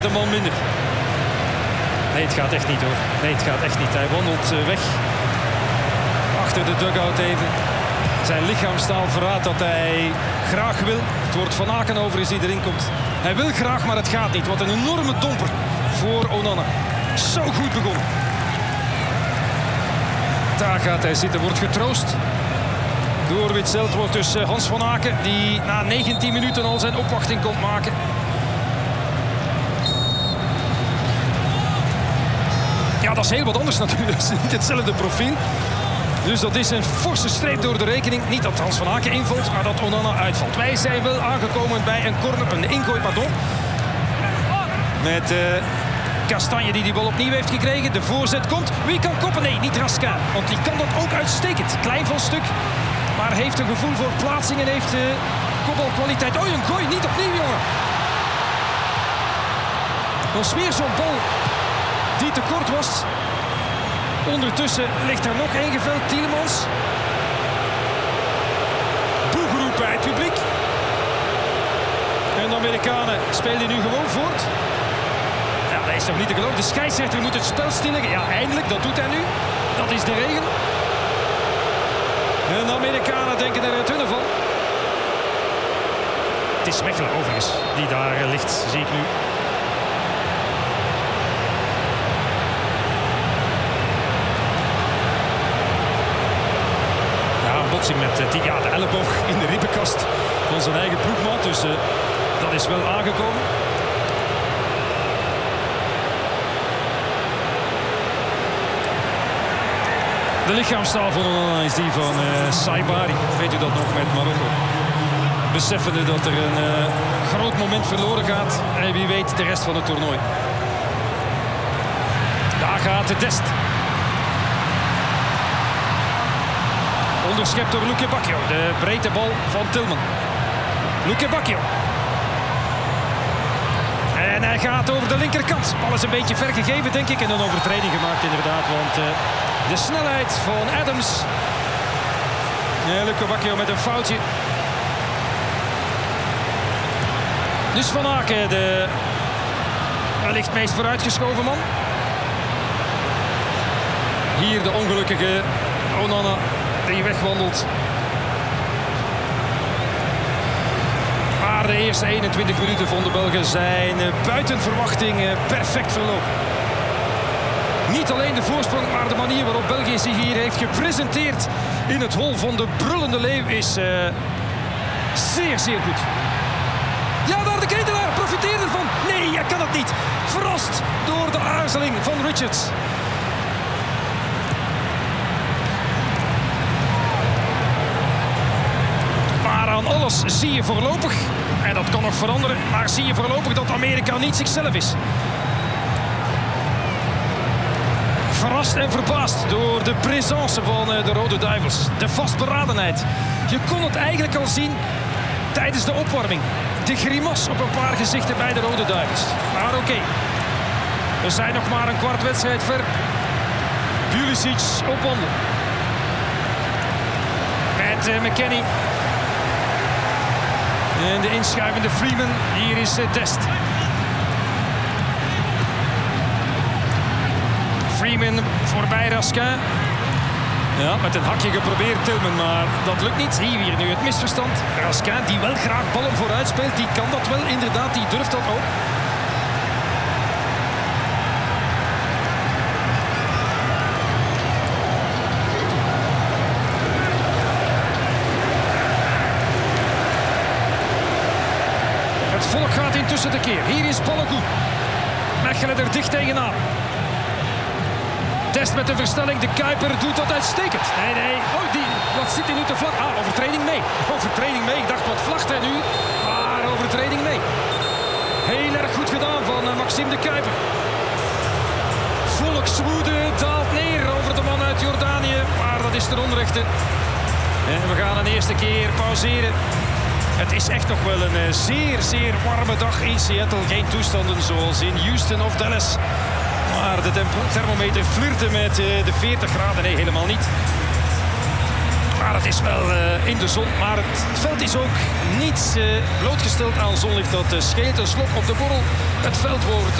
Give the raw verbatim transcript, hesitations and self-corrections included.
De man minder. Nee, het gaat echt niet hoor. Nee, het gaat echt niet. Hij wandelt weg. Achter de dugout even. Zijn lichaamstaal verraadt dat hij graag wil. Het wordt Van Aken overigens die erin komt. Hij wil graag, maar het gaat niet. Wat een enorme domper voor Onana. Zo goed begonnen. Daar gaat hij zitten. Wordt getroost door Witsel. Het wordt dus Hans Van Aken die na negentien minuten al zijn opwachting komt maken. Ja, dat is heel wat anders natuurlijk. Dat is niet hetzelfde profiel. Dus dat is een forse streep door de rekening. Niet dat Hans Van Aken invalt, maar dat Onana uitvalt. Wij zijn wel aangekomen bij een corner, een ingooi, pardon. Met uh, Kastanje die die bal opnieuw heeft gekregen. De voorzet komt. Wie kan koppen? Nee, niet Raskin. Want die kan dat ook uitstekend. Klein van stuk. Maar heeft een gevoel voor plaatsing en heeft uh, kopbalkwaliteit. Oh, een gooi. Niet opnieuw, jongen. Dat is weer zo'n bal die te kort was. Ondertussen ligt er nog één geveld, Tielemans. Boegeroep bij het publiek. En de Amerikanen spelen nu gewoon voort. Ja, dat is toch niet te geloven. De scheidsrechter moet het spel stilleggen. Ja, eindelijk, dat doet hij nu. Dat is de regel. En de Amerikanen denken er uit hun van. Het is Mechelen overigens, die daar ligt, zie ik nu. Met die, ja, de elleboog in de ribbenkast van zijn eigen ploegmaat. Dus uh, dat is wel aangekomen. De lichaamstaal van Onana is die van uh, Saibari. Weet u dat nog met Marokko? Beseffende dat er een uh, groot moment verloren gaat. En wie weet de rest van het toernooi. Daar gaat de test. Onderschept door Luque Bacchio. De breedte bal van Tilman. Luque Bacchio. En hij gaat over de linkerkant. De bal is een beetje ver gegeven, denk ik. En een overtreding gemaakt, inderdaad. Want uh, de snelheid van Adams. Ja, Luque Bacchio met een foutje. Dus Van Aken, de wellicht meest vooruitgeschoven man. Hier de ongelukkige Onana die wegwandelt. Maar de eerste eenentwintig minuten van de Belgen zijn buiten verwachting perfect verlopen. Niet alleen de voorsprong, maar de manier waarop België zich hier heeft gepresenteerd in het hol van de brullende leeuw is uh, zeer, zeer goed. Ja, daar de Ketelaar profiteert ervan. Nee, hij kan het niet. Verrast door de aarzeling van Richards. Alles zie je voorlopig, en dat kan nog veranderen, maar zie je voorlopig dat Amerika niet zichzelf is. Verrast en verbaasd door de présence van de Rode Duivels. De vastberadenheid. Je kon het eigenlijk al zien tijdens de opwarming. De grimas op een paar gezichten bij de Rode Duivels. Maar oké, okay. We zijn nog maar een kwart wedstrijd ver. Pulisic op wandel. Met uh, McKennie. En de inschuivende Freeman. Hier is uh, Dest. Freeman voorbij Raskin. Ja, met een hakje geprobeerd Tilman, maar dat lukt niet. Hier weer nu het misverstand. Raskin, die wel graag ballen vooruit speelt, die kan dat wel inderdaad, die durft dat ook. Het volk gaat intussen de keer. Hier is Balogun. Mechelen er dicht tegenaan. Dest met de verstelling. De Kuiper doet dat uitstekend. Nee, nee. Oh, die. Wat zit hij nu te vlak? Ah, overtreding mee. Overtreding mee. Ik dacht, wat vlagt hij nu? Maar overtreding mee. Heel erg goed gedaan van uh, Maxime de Kuiper. Volkswoede daalt neer over de man uit Jordanië. Maar dat is ten onrechte. En we gaan een eerste keer pauzeren. Het is echt nog wel een uh, zeer, zeer warme dag in Seattle. Geen toestanden zoals in Houston of Dallas. Maar de thermometer flirte met uh, de veertig graden. Nee, helemaal niet. Maar het is wel uh, in de zon. Maar het, het veld is ook niet uh, blootgesteld aan zonlicht. Dat uh, scheelt een slok op de borrel. Het veld wordt